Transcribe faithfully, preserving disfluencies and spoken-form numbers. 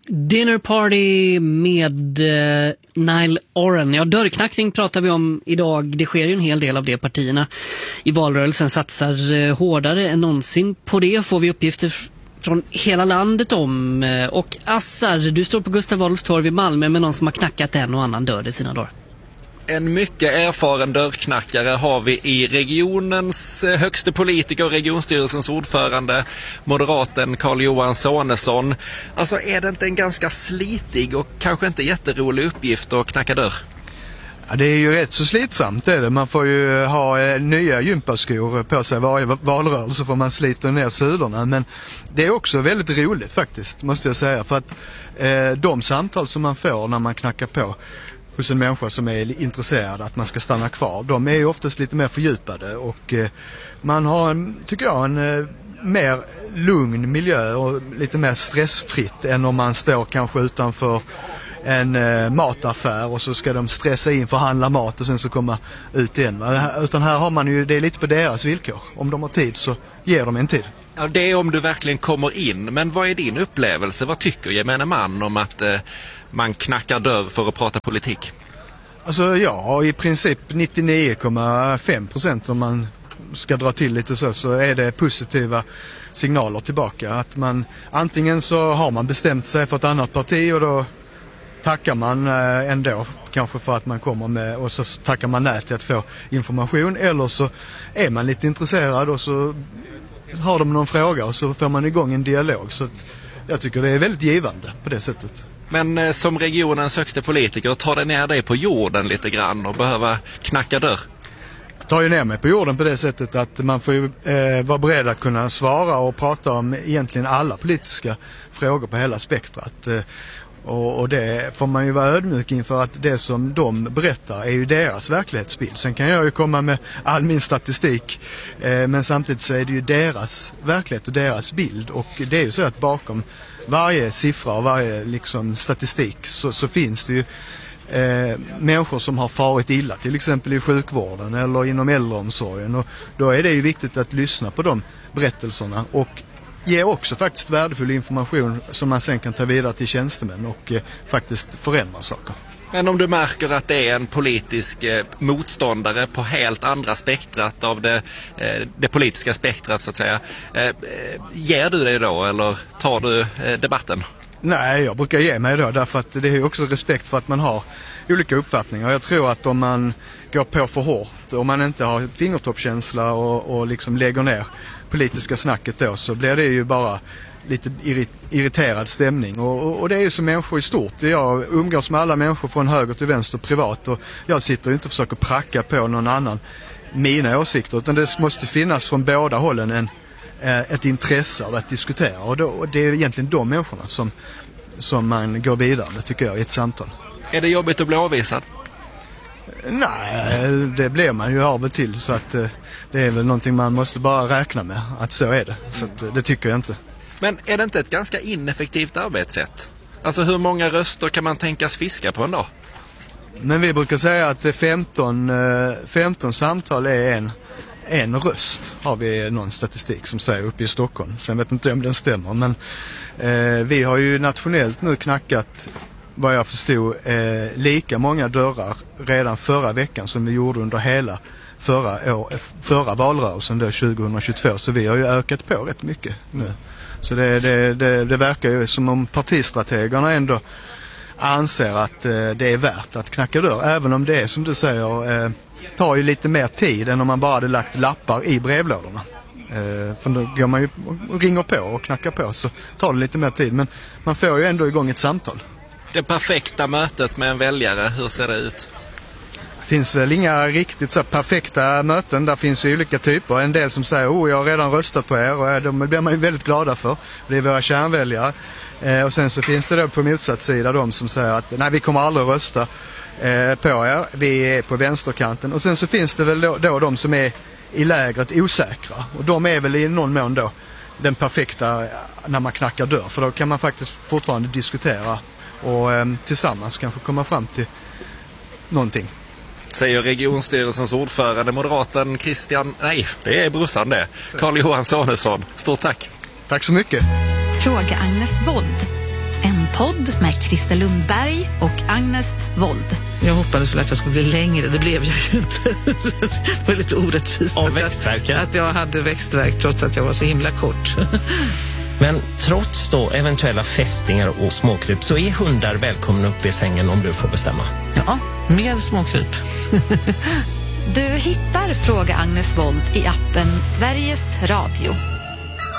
Dinner Party med eh, Niall Horan. Ja, dörrknackning pratar vi om idag. Det sker ju en hel del av det. Partierna i valrörelsen satsar eh, hårdare än någonsin på det. Får vi uppgifter f- från hela landet om. Eh, och Assar, du står på Gustav Adolfs torg i Malmö med någon som har knackat en och annan dörr i sina dagar. En mycket erfaren dörrknackare har vi i regionens högste politiker och regionstyrelsens ordförande, moderaten Carl-Johan Sonesson. Alltså är det inte en ganska slitig och kanske inte jätterolig uppgift att knacka dörr? Ja, det är ju rätt så slitsamt är det. Man får ju ha eh, nya gympaskor på sig varje valrörelse för man sliter ner sulorna. Men det är också väldigt roligt faktiskt, måste jag säga. För att eh, de samtal som man får när man knackar på hos en människa som är intresserad att man ska stanna kvar, de är ju oftast lite mer fördjupade och eh, man har en, tycker jag, en eh, mer lugn miljö och lite mer stressfritt än om man står kanske utanför en eh, mataffär och så ska de stressa in för att handla mat och sen så komma ut igen. Utan här har man ju, det är lite på deras villkor. Om de har tid så ger de en tid. Ja, det är om du verkligen kommer in. Men vad är din upplevelse? Vad tycker gemene man om att eh, man knackar dörr för att prata politik? Alltså ja, i princip nittionio komma fem procent om man ska dra till lite så, så är det positiva signaler tillbaka. Att man, antingen så har man bestämt sig för ett annat parti och då tackar man eh, ändå kanske för att man kommer med, och så tackar man nej till att få information, eller så är man lite intresserad och så har de någon fråga och så får man igång en dialog. Så att jag tycker det är väldigt givande på det sättet. Men eh, som regionens högsta politiker, tar det ner dig på jorden lite grann och behöva knacka dörr? Jag tar ju ner mig på jorden på det sättet att man får ju eh, vara beredd att kunna svara och prata om egentligen alla politiska frågor på hela spektrat. Eh, Och, och det får man ju vara ödmjuk inför, att det som de berättar är ju deras verklighetsbild. Sen kan jag ju komma med all min statistik, eh, men samtidigt så är det ju deras verklighet och deras bild. Och det är ju så att bakom varje siffra och varje liksom statistik så, så finns det ju eh, människor som har farit illa, till exempel i sjukvården eller inom äldreomsorgen. Och då är det ju viktigt att lyssna på de berättelserna och ger också faktiskt värdefull information som man sen kan ta vidare till tjänstemän och eh, faktiskt förändra saker. Men om du märker att det är en politisk eh, motståndare på helt andra spektrat av det, eh, det politiska spektrat så att säga, eh, ger du det då eller tar du eh, debatten? Nej, jag brukar ge mig då, därför att det är också respekt för att man har olika uppfattningar. Jag tror att om man går på för hårt, om man inte har fingertoppkänsla och, och liksom lägger ner politiska snacket då, så blir det ju bara lite irriterad stämning. Och, och, och det är ju som människor i stort. Jag umgås med alla människor från höger till vänster privat, och jag sitter ju inte och försöker pracka på någon annan mina åsikter, utan det måste finnas från båda hållen en, ett intresse av att diskutera. Och, då, och det är egentligen de människorna som, som man går vidare med, tycker jag, i ett samtal. Är det jobbigt att bli avvisad? Nej, det blir man ju av och till, så att det är väl någonting man måste bara räkna med, att så är det. Så att, det tycker jag inte. Men är det inte ett ganska ineffektivt arbetssätt? Alltså hur många röster kan man tänkas fiska på en dag? Men vi brukar säga att femton, femton samtal är en, en röst, har vi någon statistik som säger uppe i Stockholm. Sen vet inte om den stämmer, men eh, vi har ju nationellt nu knackat, vad jag förstod, eh, lika många dörrar redan förra veckan som vi gjorde under hela förra, år, förra valrörelsen då tjugohundratjugotvå. Så vi har ju ökat på rätt mycket nu. Så det, det, det, det verkar ju som om partistrategerna ändå anser att eh, det är värt att knacka dörr. Även om det är, som du säger, eh, tar ju lite mer tid än om man bara hade lagt lappar i brevlådorna. Eh, för då går man ju och ringer på och knackar på, så tar det lite mer tid. Men man får ju ändå igång ett samtal. Det perfekta mötet med en väljare, hur ser det ut? Det finns väl inga riktigt så perfekta möten. Där finns ju olika typer. En del som säger, oh, jag har redan röstat på er, och de blir man ju väldigt glada för. Det är våra kärnväljare. Eh, och sen så finns det då på motsatt sida de som säger att nej, vi kommer aldrig rösta eh, på er. Vi är på vänsterkanten. Och sen så finns det väl då, då de som är i lägret osäkra. Och de är väl i någon mån då den perfekta när man knackar dörr. För då kan man faktiskt fortfarande diskutera och eh, tillsammans kanske komma fram till någonting. Säger regionstyrelsens ordförande, moderaten Christian, nej, det är brorsan det, Carl-Johan Sonesson. Stort tack. Tack så mycket. Fråga Agnes Wold. En podd med Christer Lundberg och Agnes Wold. Jag hoppades väl att jag skulle bli längre, det blev jag ju inte. Det var lite orättvist. Av växtverken? Att jag hade växtverk trots att jag var så himla kort. Men trots då eventuella fästingar och småkryp så är hundar välkomna upp i sängen om du får bestämma. Ja, med småkryp. Du hittar Fråga Agnes Wold i appen Sveriges Radio.